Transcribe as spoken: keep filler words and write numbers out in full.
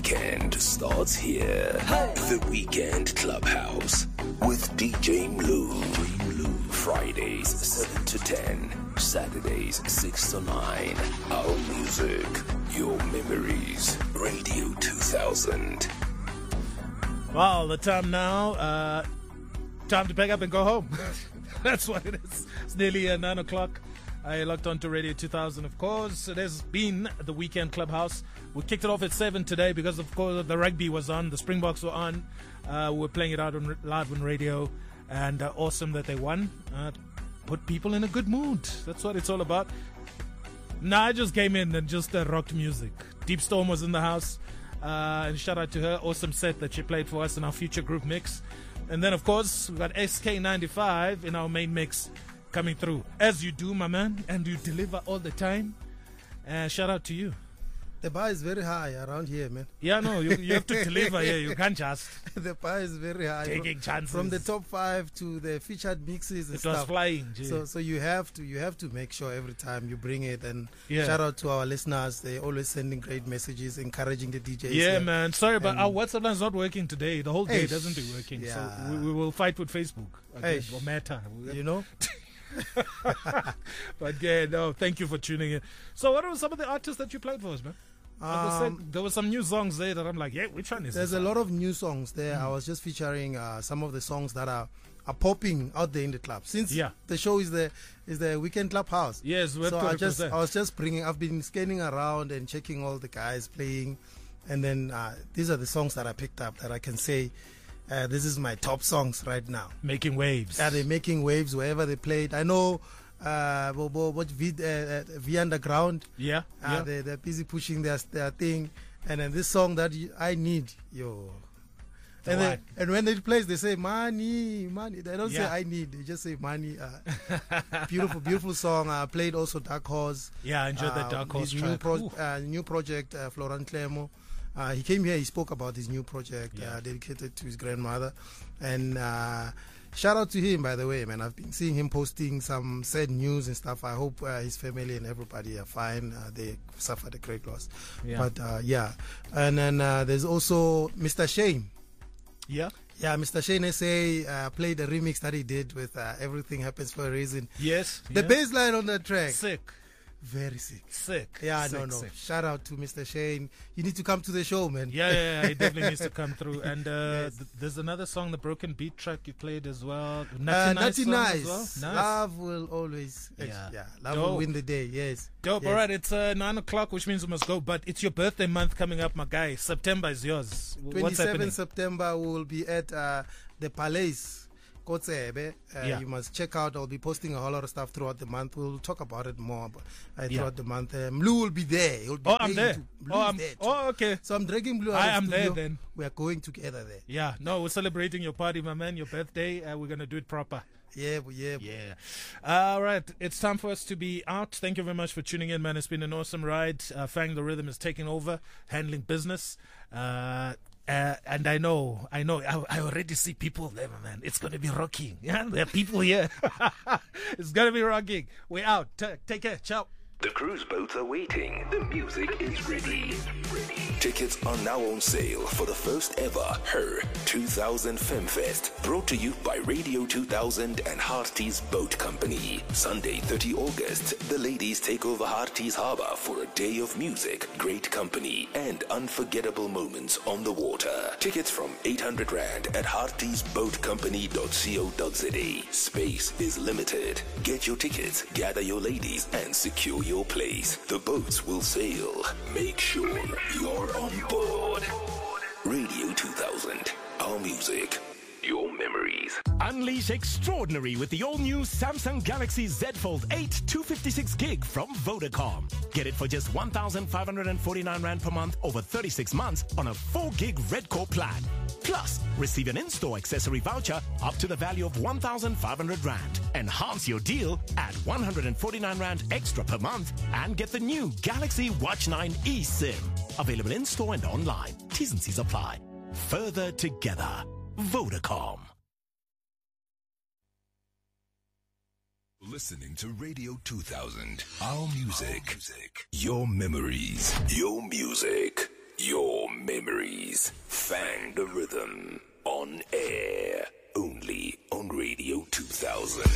weekend starts here. Hey. The Weekend Clubhouse with D J Mlu. Fridays seven to ten, Saturdays six to nine. Our music, your memories. Radio two thousand. Well, the time now, uh, time to pack up and go home. That's what it is. It's nearly uh, nine o'clock. I logged on to Radio two thousand, of course. It has been the Weekend Clubhouse. We kicked it off at seven today because, of course, the rugby was on. The Springboks were on. Uh, we were playing it out on live on radio. And uh, awesome that they won. Uh, put people in a good mood. That's what it's all about. Nah, I just came in and just uh, rocked music. Deep Storm was in the house. Uh, and shout out to her. Awesome set that she played for us in our future group mix. And then, of course, we got S K ninety-five in our main mix coming through. As you do, my man. And you deliver all the time. Uh, shout out to you. The bar is very high around here, man. Yeah, no, you, you have to deliver here. You can't just. The bar is very high. Taking from, chances. From the top five to the featured mixes and it stuff. was flying, gee. So so you have to you have to make sure every time you bring it. And yeah. Shout out to our listeners. They're always sending great messages, encouraging the D Js. Yeah, here. man. Sorry, but and our WhatsApp line is not working today. The whole day hey, doesn't be working. Yeah. So we, we will fight with Facebook. Again, hey, or Meta. You know? But yeah, no, thank you for tuning in. So what were some of the artists that you played for us, man? Um, said, there were some new songs there that I'm like, yeah, which one is There's this a song? lot of new songs there. Mm. I was just featuring uh, some of the songs that are, are popping out there in the club. Since yeah. the show is the is the Weekend Clubhouse. Yes, so I just I was just bringing. I've been scanning around and checking all the guys playing, and then uh, these are the songs that I picked up that I can say. Uh, this is my top songs right now. Making waves. Yeah, they're making waves wherever they played. I know. Uh, what V, uh, V Underground? Yeah, uh, yeah. They, they're busy pushing their their thing, and then this song that you, I need, yo. The and, they, and when they play, they say money, money. They don't yeah. say I need. They just say money. Uh, beautiful, beautiful song. I uh, played also Dark Horse. Yeah, I enjoyed uh, that Dark Horse his track. New, pro- uh, new project, uh, Florent Clermont. Uh, he came here. He spoke about his new project yeah. uh, dedicated to his grandmother, and. Uh, Shout out to him, by the way, man. I've been seeing him posting some sad news and stuff. I hope uh, his family and everybody are fine. Uh, they suffered a great loss. Yeah. But, uh, yeah. And then uh, there's also Mister Shane. Yeah. Yeah, Mister Shane S A uh, played a remix that he did with uh, Everything Happens for a Reason. Yes. The yeah. bass line on the track. Sick. Very sick. Sick. Yeah, sick, no, no. Sick. Shout out to Mister Shane. You need to come to the show, man. Yeah, yeah, yeah. He definitely needs to come through. And uh, yes. th- there's another song, the Broken Beat track you played as well. Nutty uh, Nice. Nutty Nice. Well. Nice. Love will always. Yeah. yeah love Dope. will win the day. Yes. Dope. Yes. All right. It's uh, nine o'clock, which means we must go. But it's your birthday month coming up, my guy. September is yours. What's happening? twenty-seventh September, we will be at uh, the Palace. Kotsebe. Uh, yeah. You must check out. I'll be posting a whole lot of stuff throughout the month. We'll talk about it more but, uh, throughout yeah. the month. Uh, Blue will be there. He'll be oh, I'm there. Oh, I'm, there oh, okay. So I'm dragging Blue out I of am studio. there then. We are going together there. Yeah. No, we're celebrating your party, my man. Your birthday. Uh, we're gonna do it proper. Yeah, yeah. Yeah. All right. It's time for us to be out. Thank you very much for tuning in, man. It's been an awesome ride. Uh, Fang the Rhythm is taking over, handling business. Uh, Uh, and I know, I know, I, I already see people there, man. It's going to be rocking. Yeah, there are people here. It's going to be rocking. We're out. T- take care. Ciao. The cruise boats are waiting. The music is ready. Tickets are now on sale for the first ever Her two thousand FemFest, brought to you by Radio two thousand and Hearties Boat Company. Sunday, thirtieth of August, the ladies take over Hearties Harbour for a day of music, great company, and unforgettable moments on the water. Tickets from eight hundred rand at hearties boat company dot co dot za. Space is limited. Get your tickets, gather your ladies, and secure your place. The boats will sail. Make sure you're on board. Radio two thousand. Our music. Your memories. Unleash extraordinary with the all-new Samsung Galaxy Z Fold eight two fifty-six gig from Vodacom. Get it for just one thousand five hundred forty-nine rand per month over thirty-six months on a four gig Red Core plan. Plus, receive an in-store accessory voucher up to the value of one thousand five hundred rand. Enhance your deal at one hundred forty-nine rand extra per month and get the new Galaxy Watch nine eSIM. Available in-store and online. T's and C's apply. Further together. Vodacom. Listening to Radio two thousand. Our music. Our music. Your memories. Your music. Your memories. Fang the rhythm. On air. Only on Radio two thousand.